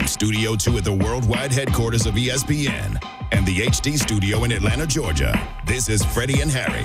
From Studio 2 at the worldwide headquarters of ESPN and the HD studio in Atlanta, Georgia, this is Freddie and Harry.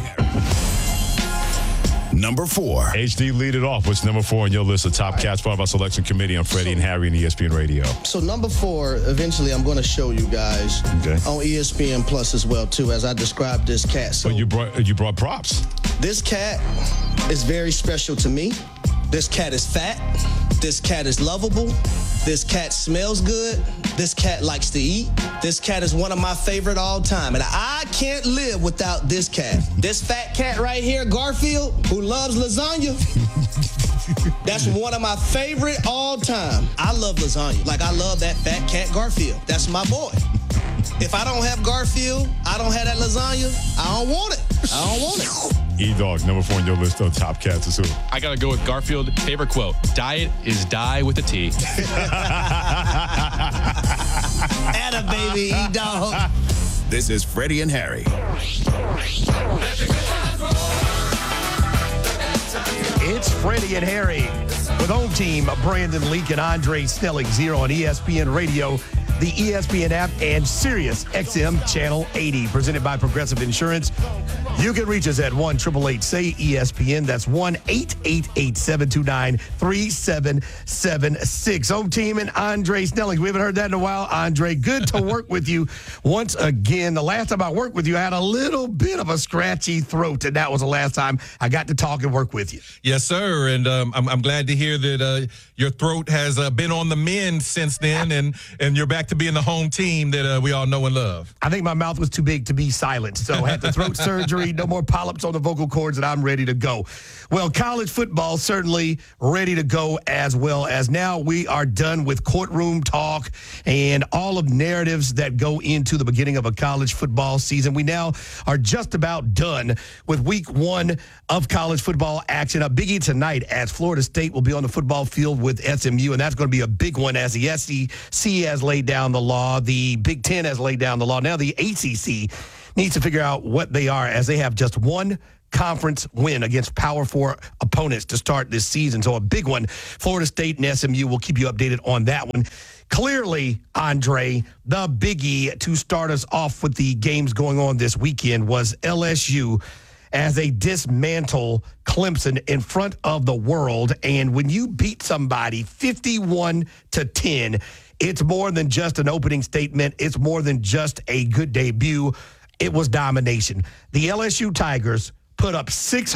Number 4. HD, lead it off. What's number 4 on your list of top cats part of our selection committee on Freddie and Harry and ESPN Radio? So number 4, eventually I'm going to show you guys on ESPN Plus as well, too, as I described this cat. So you brought props. This cat is very special to me. This cat is fat. This cat is lovable. This cat smells good. This cat likes to eat. This cat is one of my favorite all time. And I can't live without this cat. This fat cat right here, Garfield, who loves lasagna. That's one of my favorite all time. I love lasagna. Like, I love that fat cat, Garfield. That's my boy. If I don't have Garfield, I don't have that lasagna, I don't want it. I don't want it. E-Dog, number 4 on your list of top cats is who? I got to go with Garfield. Favorite quote, diet is die with a T. Atta baby, E-Dog. This is Freddie and Harry. It's Freddie and Harry with home team Brandon Leak and Andre Snelling 0 on ESPN Radio, the ESPN app, and Sirius XM Channel 80, presented by Progressive Insurance. You can reach us at 1-888-SAY-ESPN. That's 1-888-729-3776. Home team and Andre Snelling. We haven't heard that in a while. Andre, good to work with you once again. The last time I worked with you, I had a little bit of a scratchy throat, and that was the last time I got to talk and work with you. Yes, sir. And I'm glad to hear that your throat has been on the mend since then, and you're back to being the home team that we all know and love. I think my mouth was too big to be silent, so I had the throat surgery. No more polyps on the vocal cords, and I'm ready to go. Well, college football certainly ready to go, as well as now we are done with courtroom talk and all of narratives that go into the beginning of a college football season. We now are just about done with week 1 of college football action. A biggie tonight as Florida State will be on the football field with SMU, and that's going to be a big one as the SEC has laid down the law. The Big Ten has laid down the law. Now the ACC needs to figure out what they are, as they have just one conference win against Power 4 opponents to start this season. So a big one. Florida State and SMU will keep you updated on that one. Clearly, Andre, the biggie to start us off with the games going on this weekend was LSU as they dismantle Clemson in front of the world. And when you beat somebody 51-10, it's more than just an opening statement. It's more than just a good debut. It was domination. The LSU Tigers put up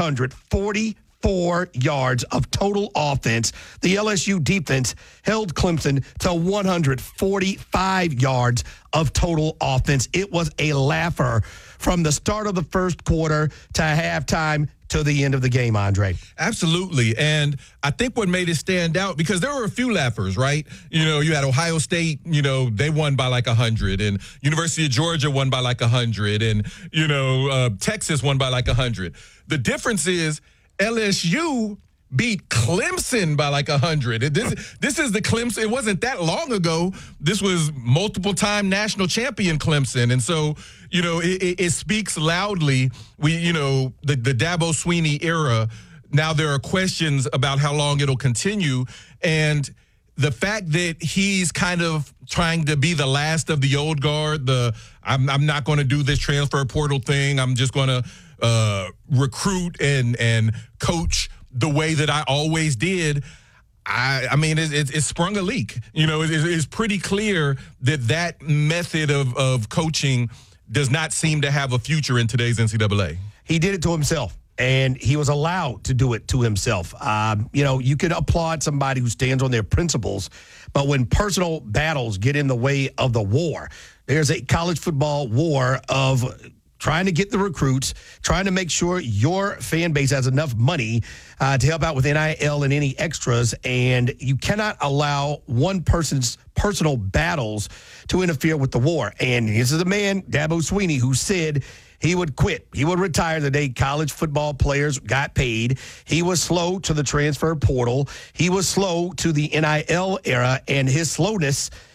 644 yards of total offense. The LSU defense held Clemson to 145 yards of total offense. It was a laugher from the start of the first quarter to halftime to the end of the game, Andre. Absolutely. And I think what made it stand out, because there were a few laughers, right? You know, you had Ohio State, you know, they won by like 100, and University of Georgia won by like 100, and, you know, Texas won by like 100. The difference is LSU beat Clemson by like 100. This is the Clemson. It wasn't that long ago. This was multiple-time national champion Clemson. And so, you know, it speaks loudly. The Dabo Swinney era, now there are questions about how long it'll continue. And the fact that he's kind of trying to be the last of the old guard, I'm not going to do this transfer portal thing. I'm just going to recruit and coach the way that I always did. I mean, it sprung a leak. You know, it's pretty clear that method of coaching does not seem to have a future in today's NCAA. He did it to himself, and he was allowed to do it to himself. You can applaud somebody who stands on their principles, but when personal battles get in the way of the war, there's a college football war of trying to get the recruits, trying to make sure your fan base has enough money to help out with NIL and any extras, and you cannot allow one person's personal battles to interfere with the war. And this is a man, Dabo Swinney, who said he would quit. He would retire the day college football players got paid. He was slow to the transfer portal. He was slow to the NIL era, and his slowness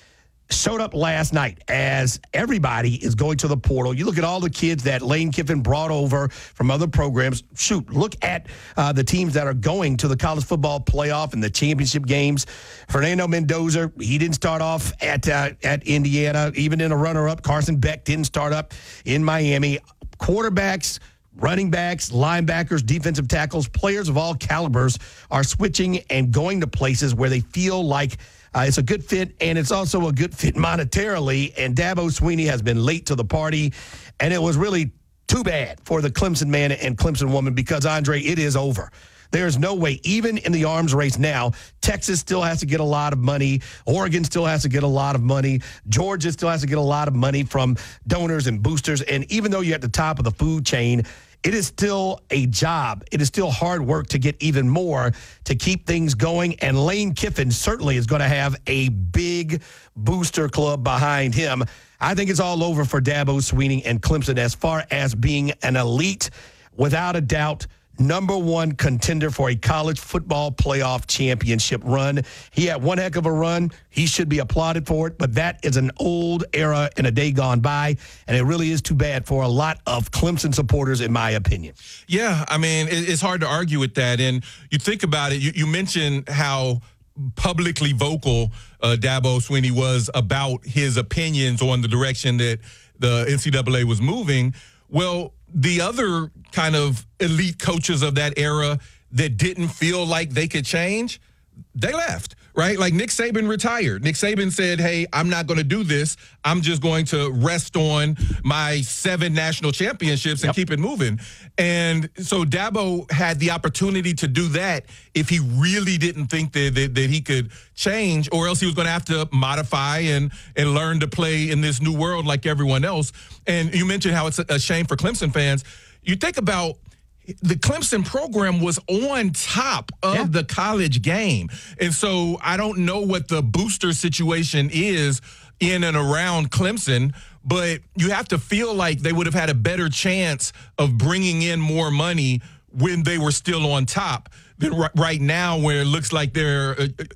showed up last night as everybody is going to the portal. You look at all the kids that Lane Kiffin brought over from other programs. Shoot, look at the teams that are going to the college football playoff and the championship games. Fernando Mendoza, he didn't start off at Indiana. Even in a runner-up, Carson Beck didn't start up in Miami. Quarterbacks, running backs, linebackers, defensive tackles, players of all calibers are switching and going to places where they feel like it's a good fit, and it's also a good fit monetarily. And Dabo Swinney has been late to the party, and it was really too bad for the Clemson man and Clemson woman because, Andre, it is over. There's no way, even in the arms race now, Texas still has to get a lot of money. Oregon still has to get a lot of money. Georgia still has to get a lot of money from donors and boosters. And even though you're at the top of the food chain, it is still a job. It is still hard work to get even more to keep things going. And Lane Kiffin certainly is going to have a big booster club behind him. I think it's all over for Dabo Swinney and Clemson as far as being an elite, without a doubt, number one contender for a college football playoff championship run. He had one heck of a run. He should be applauded for it, but that is an old era and a day gone by, and it really is too bad for a lot of Clemson supporters, in my opinion. Yeah, I mean, it's hard to argue with that. And you think about it, you mentioned how publicly vocal Dabo Swinney was about his opinions on the direction that the NCAA was moving. Well, the other kind of elite coaches of that era that didn't feel like they could change, they left, right? Like Nick Saban retired. Nick Saban said, hey, I'm not going to do this. I'm just going to rest on my 7 national championships and keep it moving. And so Dabo had the opportunity to do that if he really didn't think that he could change, or else he was going to have to modify and learn to play in this new world like everyone else. And you mentioned how it's a shame for Clemson fans. You think about the Clemson program was on top of the college game. And so I don't know what the booster situation is in and around Clemson, but you have to feel like they would have had a better chance of bringing in more money when they were still on top than right now, where it looks like they're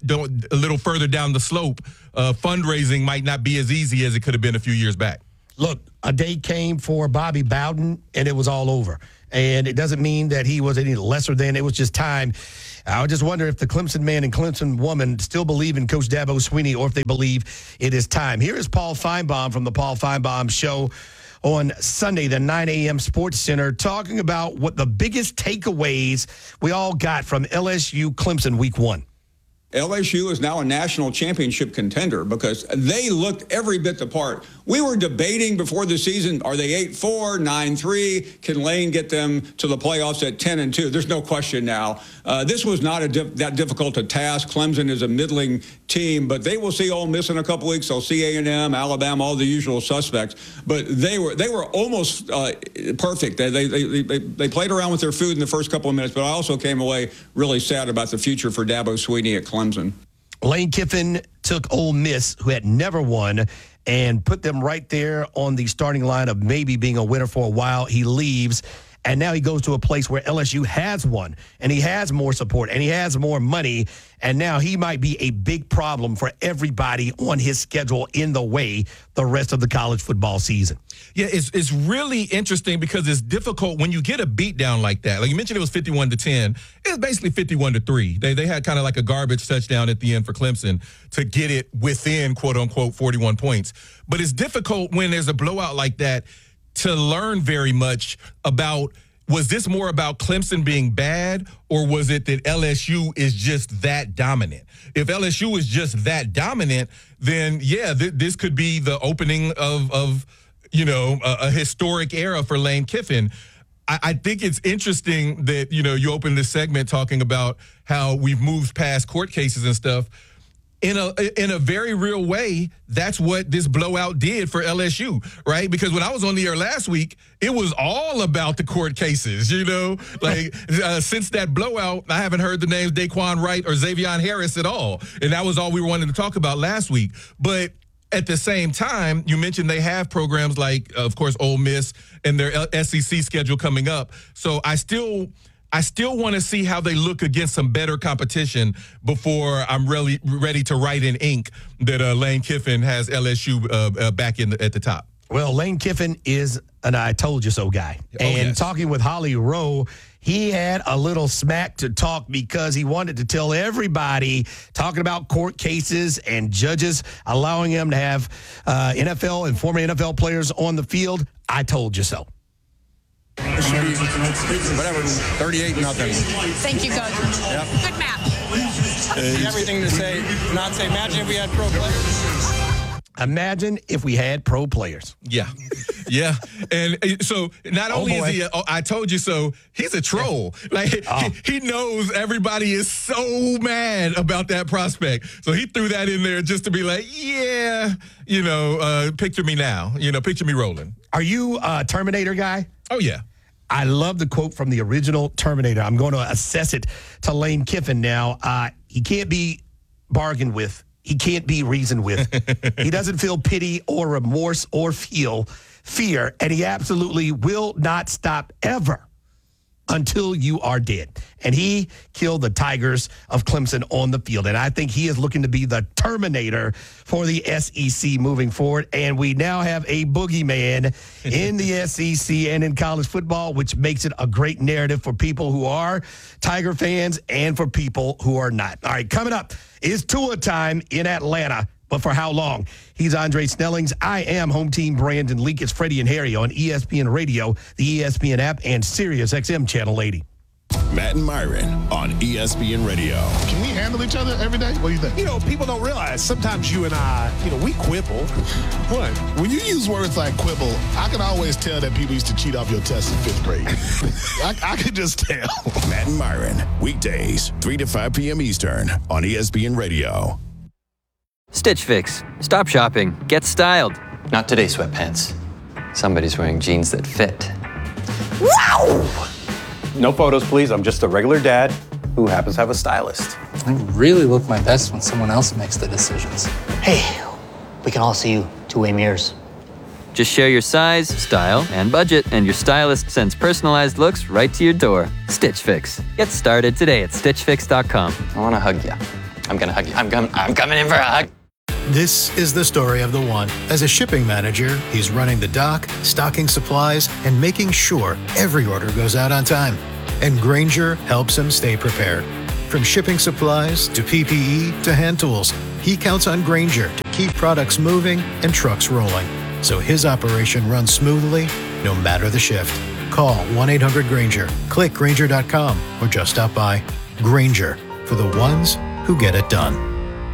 a little further down the slope. Fundraising might not be as easy as it could have been a few years back. Look, a day came for Bobby Bowden, and it was all over. And it doesn't mean that he was any lesser than. It was just time. I just wonder if the Clemson man and Clemson woman still believe in Coach Dabo Swinney, or if they believe it is time. Here is Paul Feinbaum from the Paul Feinbaum Show on Sunday, the 9 a.m. Sports Center, talking about what the biggest takeaways we all got from LSU Clemson week 1. LSU is now a national championship contender because they looked every bit the part. We were debating before the season, are they 8-4, 9-3? Can Lane get them to the playoffs at 10-2? There's no question now. This was not that difficult a task. Clemson is a middling team, but they will see Ole Miss in a couple weeks. They'll see A&M, Alabama, all the usual suspects. But they were almost perfect. They played around with their food in the first couple of minutes, but I also came away really sad about the future for Dabo Swinney at Clemson. Lane Kiffin took Ole Miss, who had never won, and put them right there on the starting line of maybe being a winner for a while. He leaves, and now he goes to a place where LSU has won, and he has more support, and he has more money, and now he might be a big problem for everybody on his schedule in the way the rest of the college football season. Yeah, it's really interesting because it's difficult when you get a beat down like that. Like you mentioned, it was 51-10. It's basically 51-3. They had kind of like a garbage touchdown at the end for Clemson to get it within, quote unquote, 41 points. But it's difficult when there's a blowout like that to learn very much about, was this more about Clemson being bad, or was it that LSU is just that dominant? If LSU is just that dominant, then yeah, this could be the opening of a historic era for Lane Kiffin. I think it's interesting that, you open this segment talking about how we've moved past court cases and stuff. In a very real way, that's what this blowout did for LSU, right? Because when I was on the air last week, it was all about the court cases, since that blowout, I haven't heard the names Daquan Wright or Xavion Harris at all. And that was all we were wanting to talk about last week. But at the same time, you mentioned they have programs like, of course, Ole Miss and their SEC schedule coming up. So I still I still want to see how they look against some better competition before I'm really ready to write in ink that Lane Kiffin has LSU back at the top. Well, Lane Kiffin is an I told you so guy. And talking with Holly Rowe, he had a little smack to talk because he wanted to tell everybody, talking about court cases and judges allowing him to have NFL and former NFL players on the field. I told you so. Whatever, 38-0. Thank you, Coach. Yep. Good map. Everything to say, not say, imagine if we had pro players. Imagine if we had pro players. Yeah. Yeah. And so not only is he I told you so, he's a troll. Like he knows everybody is so mad about that prospect. So he threw that in there just to be like, yeah, picture me now. Picture me rolling. Are you a Terminator guy? Oh, yeah. I love the quote from the original Terminator. I'm going to assess it to Lane Kiffin now. He can't be bargained with. He can't be reasoned with. He doesn't feel pity or remorse or feel fear, and he absolutely will not stop ever until you are dead. And he killed the Tigers of Clemson on the field, and I think he is looking to be the Terminator for the SEC moving forward, and we now have a boogeyman in the SEC and in college football, which makes it a great narrative for people who are Tiger fans and for people who are not. All right, coming up is Tua time in Atlanta, but for how long? He's Andre Snellings. I am Home Team Brandon Leak. It's Freddie and Harry on ESPN Radio, the ESPN app, and Sirius XM Channel 80. Matt and Myron on ESPN Radio. Can we handle each other every day? What do you think? People don't realize sometimes you and I, we quibble. What? When you use words like quibble, I can always tell that people used to cheat off your test in 5th grade. I could just tell. Matt and Myron, weekdays, 3 to 5 p.m. Eastern on ESPN Radio. Stitch Fix. Stop shopping. Get styled. Not today, sweatpants. Somebody's wearing jeans that fit. Wow! No photos, please. I'm just a regular dad who happens to have a stylist. I really look my best when someone else makes the decisions. Hey, we can all see you two-way mirrors. Just share your size, style, and budget, and your stylist sends personalized looks right to your door. Stitch Fix. Get started today at StitchFix.com. I want to hug you. I'm going to hug you. I'm coming in for a hug. This is the story of the one. As a shipping manager, he's running the dock, stocking supplies, and making sure every order goes out on time. And Grainger helps him stay prepared. From shipping supplies to PPE to hand tools, he counts on Grainger to keep products moving and trucks rolling, so his operation runs smoothly no matter the shift. Call 1-800-GRAINGER, click Grainger.com, or just stop by. Grainger, for the ones who get it done.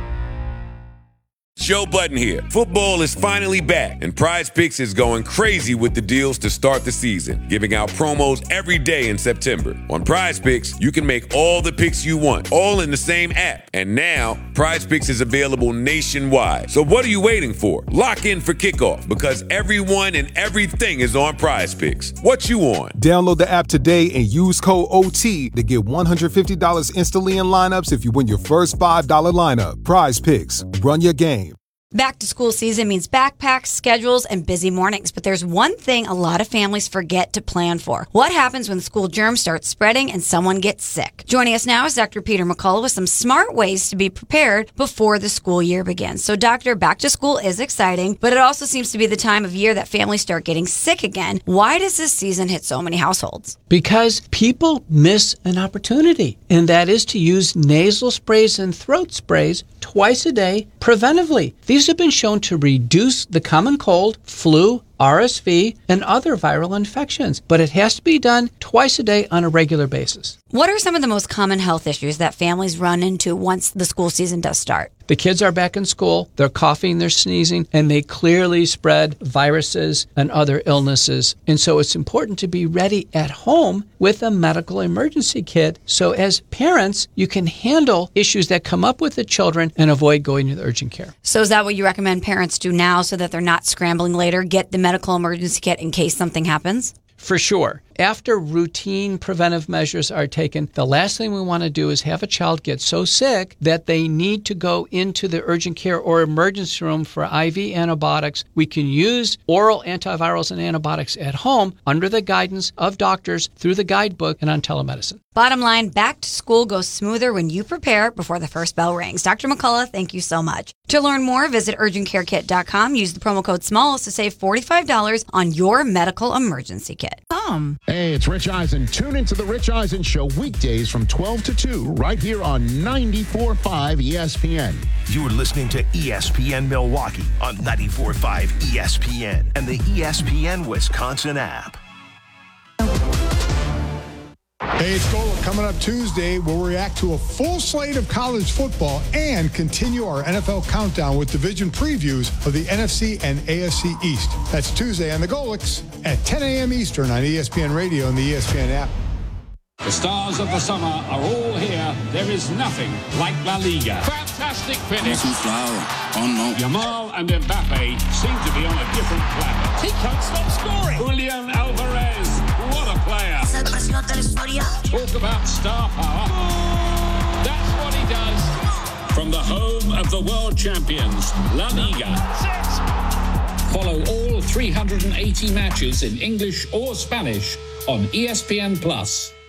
Joe Budden here. Football is finally back, and Prize Picks is going crazy with the deals to start the season, giving out promos every day in September. On Prize Picks, you can make all the picks you want, all in the same app. And now, Prize Picks is available nationwide. So what are you waiting for? Lock in for kickoff, because everyone and everything is on Prize Picks. What you on? Download the app today and use code OT to get $150 instantly in lineups if you win your first $5 lineup. Prize Picks. Run your game. Back to school season means backpacks, schedules, and busy mornings. But there's one thing a lot of families forget to plan for. What happens when school germs start spreading and someone gets sick? Joining us now is Dr. Peter McCullough with some smart ways to be prepared before the school year begins. So, Doctor, back to school is exciting, but it also seems to be the time of year that families start getting sick again. Why does this season hit so many households? Because people miss an opportunity, and that is to use nasal sprays and throat sprays twice a day preventively. These have been shown to reduce the common cold, flu, RSV, and other viral infections, but it has to be done twice a day on a regular basis. What are some of the most common health issues that families run into once the school season does start? The kids are back in school, they're coughing, they're sneezing, and they clearly spread viruses and other illnesses. And so it's important to be ready at home with a medical emergency kit. So as parents, you can handle issues that come up with the children and avoid going to the urgent care. So is that what you recommend parents do now so that they're not scrambling later? Get the medical emergency kit in case something happens? For sure. After routine preventive measures are taken, the last thing we want to do is have a child get so sick that they need to go into the urgent care or emergency room for IV antibiotics. We can use oral antivirals and antibiotics at home under the guidance of doctors through the guidebook and on telemedicine. Bottom line, back to school goes smoother when you prepare before the first bell rings. Dr. McCullough, thank you so much. To learn more, visit urgentcarekit.com. Use the promo code SMALLS to save $45 on your medical emergency kit. Hey, it's Rich Eisen. Tune into the Rich Eisen Show weekdays from 12 to 2 right here on 94.5 ESPN. You are listening to ESPN Milwaukee on 94.5 ESPN and the ESPN Wisconsin app. Hey, it's Gola coming up Tuesday. We'll react to a full slate of college football and continue our NFL countdown with division previews of the NFC and AFC East. That's Tuesday on the Golics at 10 a.m. Eastern on ESPN Radio and the ESPN app. The stars of the summer are all here. There is nothing like La Liga. Fantastic finish. Yamal and Mbappe seem to be on a different planet. He can't stop scoring. Julian Alvarez, what a player. Talk about star power. That's what he does. From the home of the world champions, La Liga. Follow all 380 matches in English or Spanish on ESPN+.